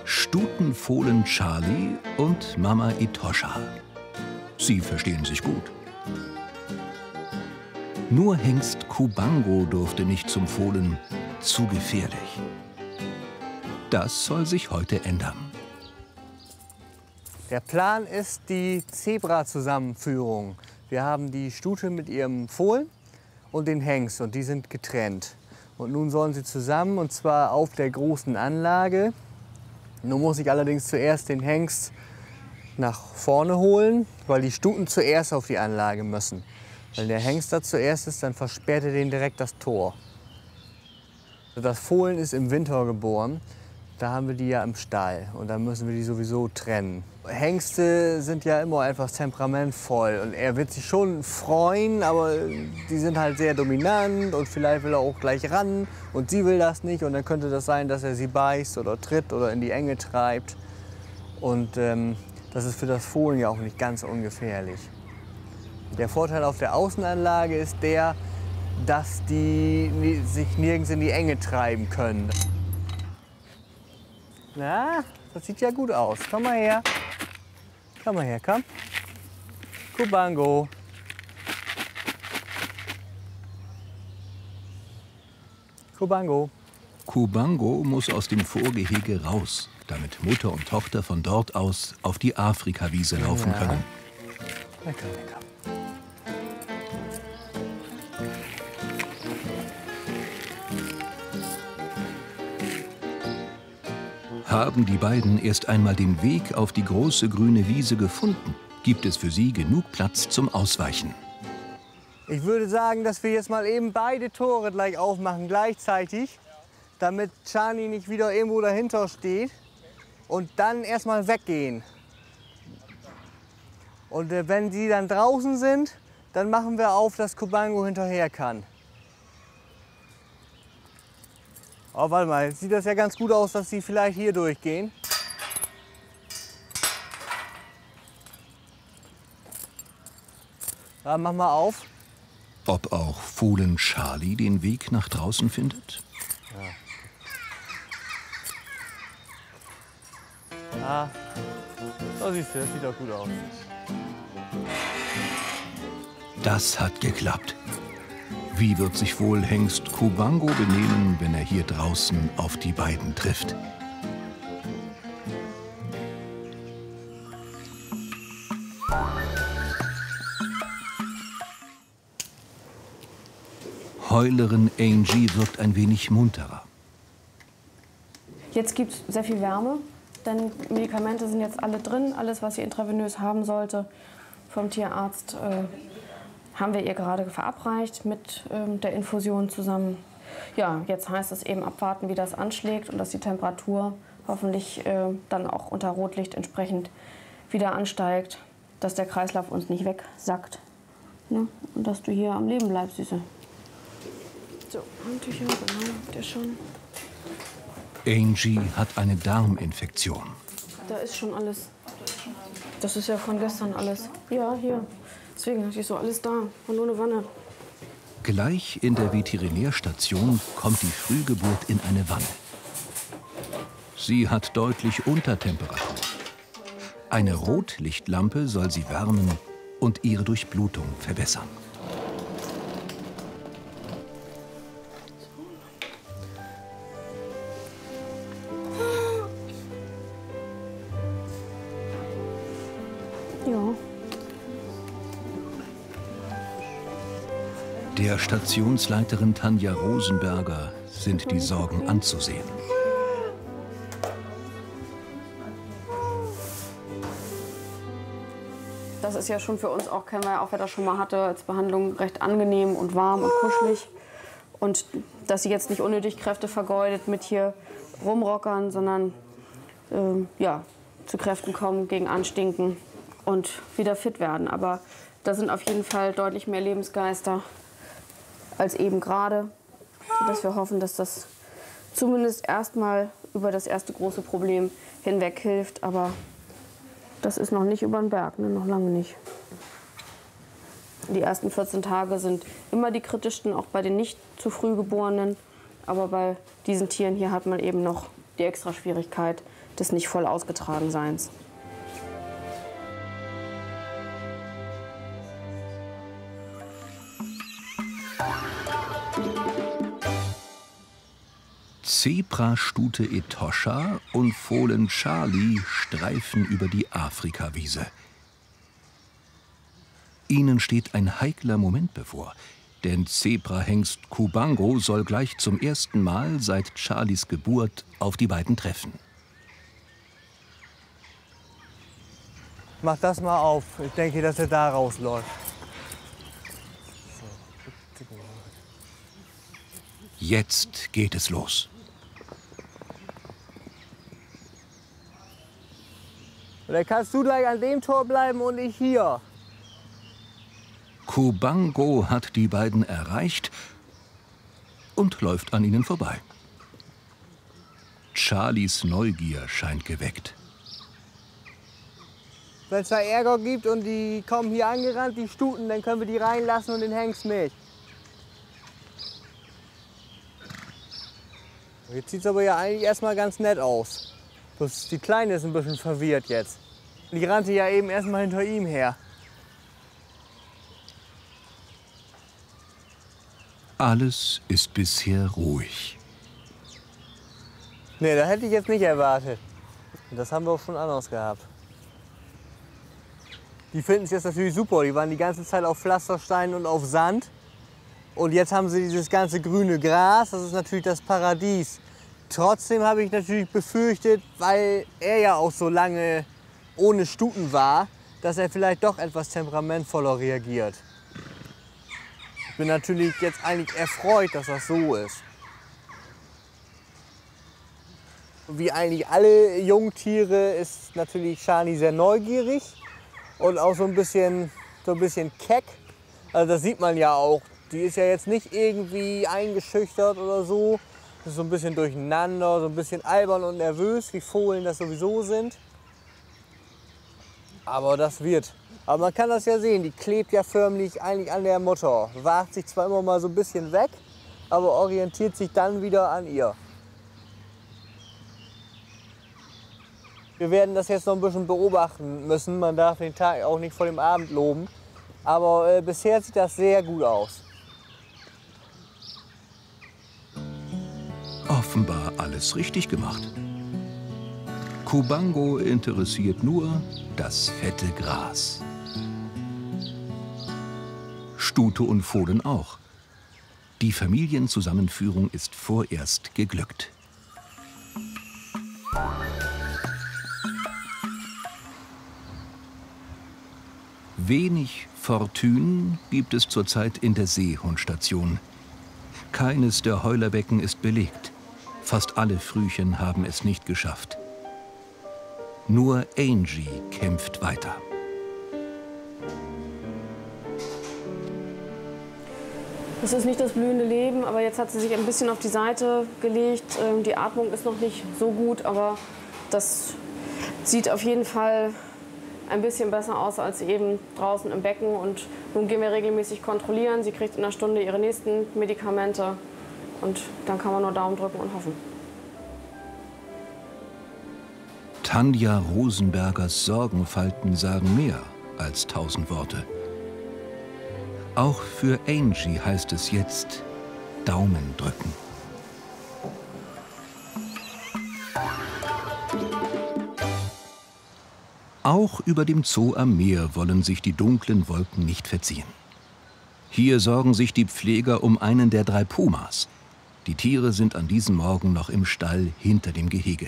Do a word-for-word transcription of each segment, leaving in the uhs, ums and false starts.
Stutenfohlen Charlie und Mama Itosha. Sie verstehen sich gut. Nur Hengst Kubango durfte nicht zum Fohlen, zu gefährlich. Das soll sich heute ändern. Der Plan ist die Zebra-Zusammenführung. Wir haben die Stute mit ihrem Fohlen und den Hengst und die sind getrennt. Und nun sollen sie zusammen, und zwar auf der großen Anlage. Nun muss ich allerdings zuerst den Hengst nach vorne holen, weil die Stuten zuerst auf die Anlage müssen. Wenn der Hengst da zuerst ist, dann versperrt er denen direkt das Tor. Das Fohlen ist im Winter geboren. Da haben wir die ja im Stall und dann müssen wir die sowieso trennen. Hengste sind ja immer etwas temperamentvoll und er wird sich schon freuen, aber die sind halt sehr dominant und vielleicht will er auch gleich ran und sie will das nicht und dann könnte das sein, dass er sie beißt oder tritt oder in die Enge treibt. Und ähm, das ist für das Fohlen ja auch nicht ganz ungefährlich. Der Vorteil auf der Außenanlage ist der, dass die sich nirgends in die Enge treiben können. Na, das sieht ja gut aus. Komm mal her. Komm mal her, komm. Kubango. Kubango. Kubango muss aus dem Vorgehege raus, damit Mutter und Tochter von dort aus auf die Afrikawiese laufen Ja. können. Lecker, lecker. Haben die beiden erst einmal den Weg auf die große grüne Wiese gefunden, gibt es für sie genug Platz zum Ausweichen. Ich würde sagen, dass wir jetzt mal eben beide Tore gleich aufmachen, gleichzeitig, damit Charlie nicht wieder irgendwo dahinter steht und dann erstmal weggehen. Und äh, wenn sie dann draußen sind, dann machen wir auf, dass Kubango hinterher kann. Oh, warte mal, jetzt sieht das ja ganz gut aus, dass sie vielleicht hier durchgehen. Ja, mach mal auf. Ob auch Fohlen Charlie den Weg nach draußen findet? Ja. Oh, siehst du, das sieht doch gut aus. Das hat geklappt. Wie wird sich wohl Hengst Kubango benehmen, wenn er hier draußen auf die beiden trifft? Heulerin Angie wirkt ein wenig munterer. Jetzt gibt es sehr viel Wärme, denn Medikamente sind jetzt alle drin. Alles, was sie intravenös haben sollte, vom Tierarzt, äh, haben wir ihr gerade verabreicht mit ähm, der Infusion zusammen. Ja, jetzt heißt es eben abwarten, wie das anschlägt und dass die Temperatur hoffentlich äh, dann auch unter Rotlicht entsprechend wieder ansteigt, dass der Kreislauf uns nicht wegsackt, ne? Und dass du hier am Leben bleibst, Süße. So, Handtücher, genau, habt ihr schon. Angie hat eine Darminfektion. Da ist schon alles. Das ist ja von gestern alles. Ja, hier. Deswegen hatte ich so alles da. Und nur eine Wanne. Gleich in der Veterinärstation kommt die Frühgeburt in eine Wanne. Sie hat deutlich Untertemperatur. Eine Rotlichtlampe soll sie wärmen und ihre Durchblutung verbessern. Ja. Der Stationsleiterin Tanja Rosenberger sind die Sorgen anzusehen. Das ist ja schon für uns auch, kennen wir ja auch, wer das schon mal hatte, als Behandlung recht angenehm und warm und kuschelig. Und dass sie jetzt nicht unnötig Kräfte vergeudet mit hier rumrockern, sondern ähm, ja, zu Kräften kommen, gegen Anstinken und wieder fit werden. Aber da sind auf jeden Fall deutlich mehr Lebensgeister als eben gerade, sodass wir hoffen, dass das zumindest erstmal über das erste große Problem hinweg hilft. Aber das ist noch nicht über den Berg, ne? Noch lange nicht. Die ersten vierzehn Tage sind immer die kritischsten, auch bei den nicht zu früh Geborenen. Aber bei diesen Tieren hier hat man eben noch die extra Schwierigkeit des nicht voll ausgetragen-Seins. Zebrastute Etosha und Fohlen Charlie streifen über die Afrikawiese. Ihnen steht ein heikler Moment bevor, denn Zebrahengst Kubango soll gleich zum ersten Mal seit Charlies Geburt auf die beiden treffen. Mach das mal auf. Ich denke, dass er da rausläuft. Jetzt geht es los. Oder kannst du gleich an dem Tor bleiben und ich hier? Kubango hat die beiden erreicht und läuft an ihnen vorbei. Charlies Neugier scheint geweckt. Wenn es da Ärger gibt und die kommen hier angerannt, die Stuten, dann können wir die reinlassen und den Hengst mit. Jetzt sieht es aber ja eigentlich erstmal ganz nett aus. Bloß die Kleine ist ein bisschen verwirrt jetzt. Die rannte ja eben erstmal hinter ihm her. Alles ist bisher ruhig. Nee, da hätte ich jetzt nicht erwartet. Und das haben wir auch schon anders gehabt. Die finden es jetzt natürlich super. Die waren die ganze Zeit auf Pflastersteinen und auf Sand. Und jetzt haben sie dieses ganze grüne Gras. Das ist natürlich das Paradies. Trotzdem habe ich natürlich befürchtet, weil er ja auch so lange ohne Stuten war, dass er vielleicht doch etwas temperamentvoller reagiert. Ich bin natürlich jetzt eigentlich erfreut, dass das so ist. Wie eigentlich alle Jungtiere ist natürlich Charlie sehr neugierig und auch so ein bisschen, so ein bisschen keck. Also das sieht man ja auch. Die ist ja jetzt nicht irgendwie eingeschüchtert oder so. Das ist so ein bisschen durcheinander, so ein bisschen albern und nervös, wie Fohlen das sowieso sind. Aber das wird. Aber man kann das ja sehen, die klebt ja förmlich eigentlich an der Mutter. Wagt sich zwar immer mal so ein bisschen weg, aber orientiert sich dann wieder an ihr. Wir werden das jetzt noch ein bisschen beobachten müssen. Man darf den Tag auch nicht vor dem Abend loben. Aber äh, bisher sieht das sehr gut aus. Offenbar alles richtig gemacht. Kubango interessiert nur das fette Gras. Stute und Fohlen auch. Die Familienzusammenführung ist vorerst geglückt. Wenig Fortune gibt es zurzeit in der Seehundstation. Keines der Heulerbecken ist belegt. Fast alle Frühchen haben es nicht geschafft. Nur Angie kämpft weiter. Es ist nicht das blühende Leben, aber jetzt hat sie sich ein bisschen auf die Seite gelegt. Die Atmung ist noch nicht so gut, aber das sieht auf jeden Fall ein bisschen besser aus als eben draußen im Becken. Und nun gehen wir regelmäßig kontrollieren. Sie kriegt in einer Stunde ihre nächsten Medikamente. Und dann kann man nur Daumen drücken und hoffen. Tanja Rosenbergers Sorgenfalten sagen mehr als tausend Worte. Auch für Angie heißt es jetzt Daumen drücken. Auch über dem Zoo am Meer wollen sich die dunklen Wolken nicht verziehen. Hier sorgen sich die Pfleger um einen der drei Pumas. Die Tiere sind an diesem Morgen noch im Stall hinter dem Gehege.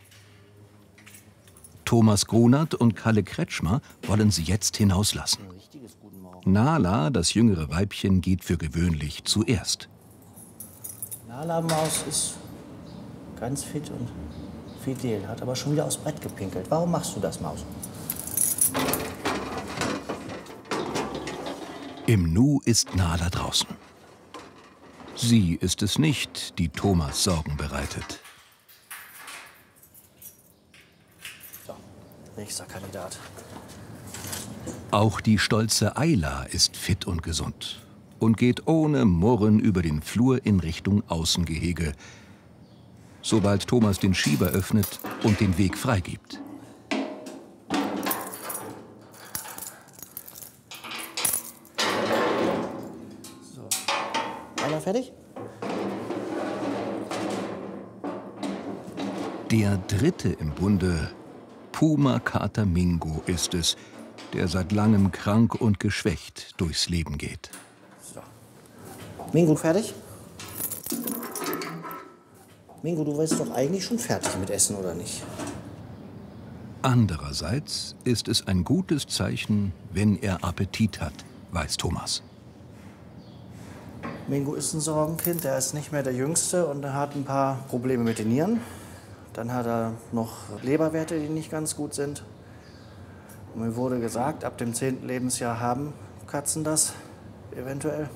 Thomas Gronert und Kalle Kretschmer wollen sie jetzt hinauslassen. Nala, das jüngere Weibchen, geht für gewöhnlich zuerst. Nala Maus ist ganz fit und fidel, hat aber schon wieder aufs Brett gepinkelt. Warum machst du das, Maus? Im Nu ist Nala draußen. Sie ist es nicht, die Thomas Sorgen bereitet. So, nächster Kandidat. Auch die stolze Ayla ist fit und gesund und geht ohne Murren über den Flur in Richtung Außengehege. sobald Thomas den Schieber öffnet und den Weg freigibt. So. Einer fertig? Der dritte im Bunde, Puma-Kater Mingo, ist es, der seit langem krank und geschwächt durchs Leben geht. So. Mingo, fertig? Mingo, du bist doch eigentlich schon fertig mit Essen, oder nicht? Andererseits ist es ein gutes Zeichen, wenn er Appetit hat, weiß Thomas. Mingo ist ein Sorgenkind, der ist nicht mehr der Jüngste und er hat ein paar Probleme mit den Nieren. Dann hat er noch Leberwerte, die nicht ganz gut sind. Und mir wurde gesagt, ab dem zehnten Lebensjahr haben Katzen das eventuell.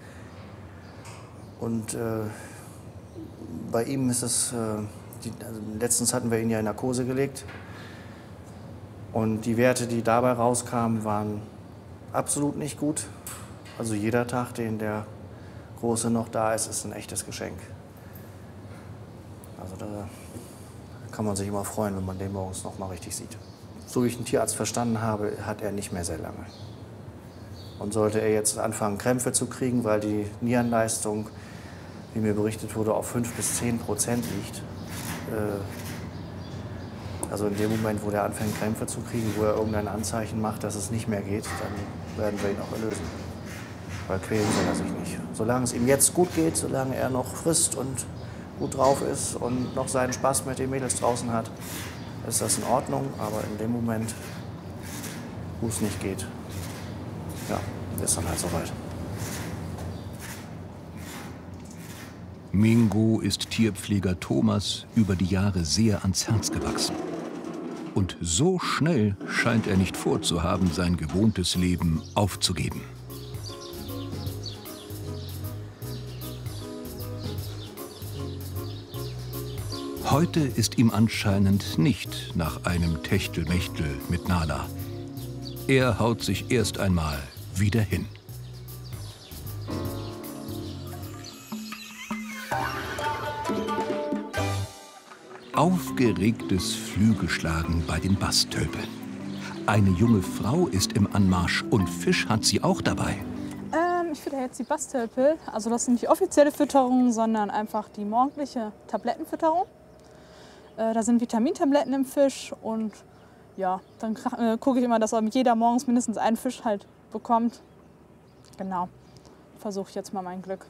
Und äh, bei ihm ist es, äh, die, also letztens hatten wir ihn ja in Narkose gelegt. Und die Werte, die dabei rauskamen, waren absolut nicht gut. Also jeder Tag, den der Große noch da ist, ist ein echtes Geschenk. Also da kann man sich immer freuen, wenn man den morgens noch mal richtig sieht. So wie ich den Tierarzt verstanden habe, hat er nicht mehr sehr lange. Und sollte er jetzt anfangen, Krämpfe zu kriegen, weil die Nierenleistung, wie mir berichtet wurde, auf fünf bis zehn Prozent liegt, äh, also in dem Moment, wo der anfängt, Krämpfe zu kriegen, wo er irgendein Anzeichen macht, dass es nicht mehr geht, dann werden wir ihn auch erlösen. Weil quälen soll er sich nicht. Solange es ihm jetzt gut geht, solange er noch frisst und gut drauf ist und noch seinen Spaß mit den Mädels draußen hat, ist das in Ordnung. Aber in dem Moment, wo es nicht geht, ja, ist dann halt soweit. Mingo ist Tierpfleger Thomas über die Jahre sehr ans Herz gewachsen. Und so schnell scheint er nicht vorzuhaben, sein gewohntes Leben aufzugeben. Heute ist ihm anscheinend nicht nach einem Techtelmechtel mit Nala. Er haut sich erst einmal wieder hin. Aufgeregtes Flügelschlagen bei den Bastölpeln. Eine junge Frau ist im Anmarsch und Fisch hat sie auch dabei. Ähm, ich fütter jetzt die Bastölpel. Also das ist nicht die offizielle Fütterung, sondern einfach die morgendliche Tablettenfütterung. Äh, da sind Vitamintabletten im Fisch und ja, dann äh, gucke ich immer, dass jeder morgens mindestens einen Fisch halt bekommt. Genau, versuche ich jetzt mal mein Glück.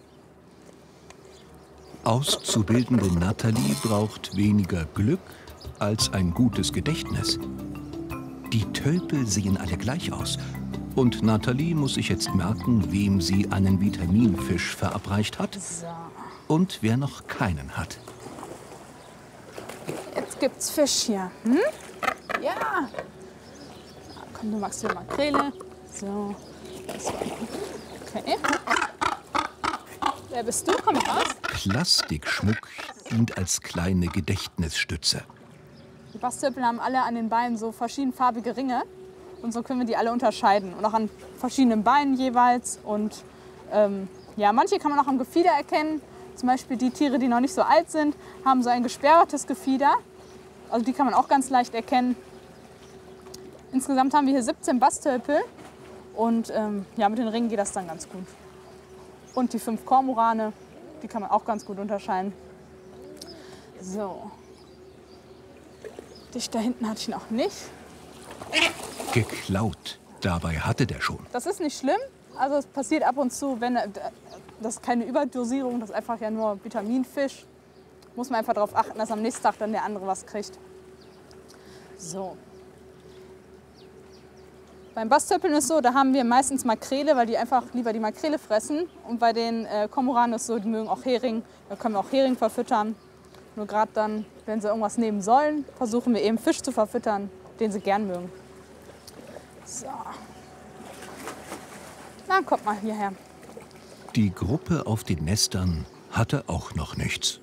Auszubildende Nathalie braucht weniger Glück als ein gutes Gedächtnis. Die Tölpel sehen alle gleich aus. Und Nathalie muss sich jetzt merken, wem sie einen Vitaminfisch verabreicht hat So. und wer noch keinen hat. Jetzt gibt's Fisch hier. Hm? Ja. Na, komm, du magst hier Makrele. So. Das war okay. Wer bist du? Komm raus. Plastikschmuck dient als kleine Gedächtnisstütze. Die Bastölpel haben alle an den Beinen so verschiedenfarbige Ringe. Und so können wir die alle unterscheiden. Und auch an verschiedenen Beinen jeweils. Und ähm, ja, manche kann man auch am Gefieder erkennen. Zum Beispiel die Tiere, die noch nicht so alt sind, haben so ein gesperrtes Gefieder. Also die kann man auch ganz leicht erkennen. Insgesamt haben wir hier siebzehn Bastölpel. Und ähm, ja, mit den Ringen geht das dann ganz gut. Und die fünf Kormorane, die kann man auch ganz gut unterscheiden. So. Dich da hinten hatte ich noch nicht. Geklaut. Dabei hatte der schon. Das ist nicht schlimm. Also es passiert ab und zu, wenn das ist keine Überdosierung, das ist einfach ja nur Vitaminfisch. Muss man einfach darauf achten, dass am nächsten Tag dann der andere was kriegt. So. Beim Bastölpeln ist es so, da haben wir meistens Makrele, weil die einfach lieber die Makrele fressen. Und bei den äh, Kormoranen ist es so, die mögen auch Hering. Da können wir auch Hering verfüttern. Nur gerade dann, wenn sie irgendwas nehmen sollen, versuchen wir eben Fisch zu verfüttern, den sie gern mögen. So. Na, kommt mal hierher. Die Gruppe auf den Nestern hatte auch noch nichts.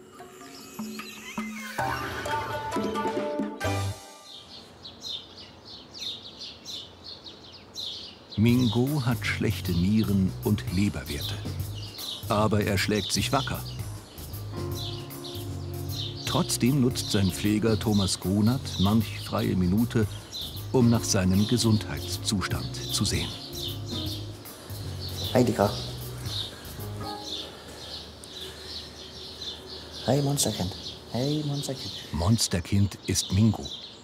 Mingo hat schlechte Nieren und Leberwerte. Aber er schlägt sich wacker. Trotzdem nutzt sein Pfleger Thomas Grunert manch freie Minute, um nach seinem Gesundheitszustand zu sehen. Hey, Dicker. Hey, Monsterkind. Hey, Monsterkind. Monsterkind ist Mingo.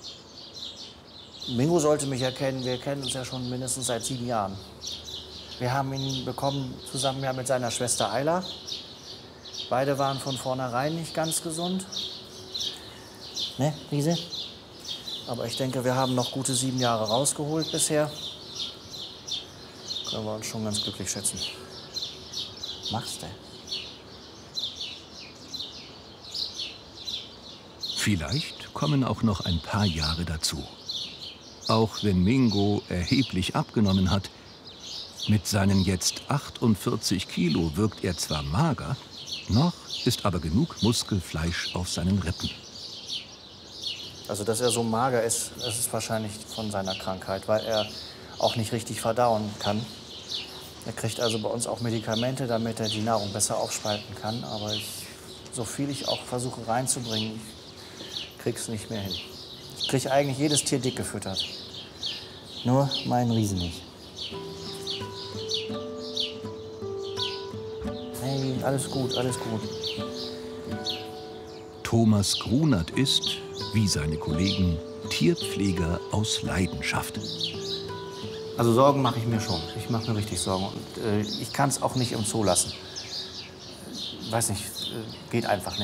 Mingo sollte mich erkennen. Wir kennen uns ja schon mindestens seit sieben Jahren. Wir haben ihn bekommen zusammen ja mit seiner Schwester Ayla. Beide waren von vornherein nicht ganz gesund. Ne, Riese? Aber ich denke, wir haben noch gute sieben Jahre rausgeholt bisher. Können wir uns schon ganz glücklich schätzen. Machst du? Vielleicht kommen auch noch ein paar Jahre dazu. Auch wenn Mingo erheblich abgenommen hat, mit seinen jetzt achtundvierzig Kilo wirkt er zwar mager, noch ist aber genug Muskelfleisch auf seinen Rippen. Also, dass er so mager ist, das ist wahrscheinlich von seiner Krankheit, weil er auch nicht richtig verdauen kann. Er kriegt also bei uns auch Medikamente, damit er die Nahrung besser aufspalten kann. Aber ich, so viel ich auch versuche reinzubringen, ich krieg's nicht mehr hin. Ich kriege eigentlich jedes Tier dick gefüttert. Nur meinen Riesen nicht. Hey, alles gut, alles gut. Thomas Grunert ist, wie seine Kollegen, Tierpfleger aus Leidenschaft. Also Sorgen mache ich mir schon. Ich mache mir richtig Sorgen. Und äh, ich kann es auch nicht im Zoo lassen. Weiß nicht, äh, geht einfach nicht.